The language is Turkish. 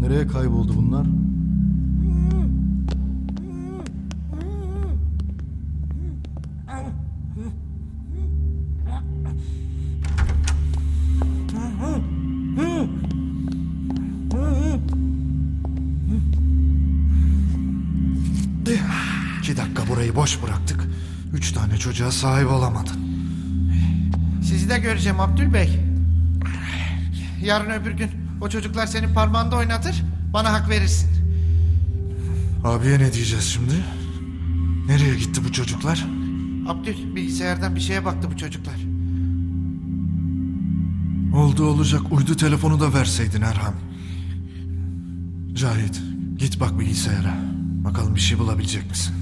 Nereye kayboldu bunlar? İki dakika burayı boş bıraktık. 3 tane çocuğa sahip olamadın. Sizi de göreceğim Abdül Bey. Yarın öbür gün o çocuklar senin parmağında oynatır, bana hak verirsin. Abiye ne diyeceğiz şimdi? Nereye gitti bu çocuklar? Abdül, bilgisayardan bir şeye baktı bu çocuklar. Oldu olacak uydu telefonu da verseydin Erhan. Cahit, git bak bilgisayara. Bakalım bir şey bulabilecek misin?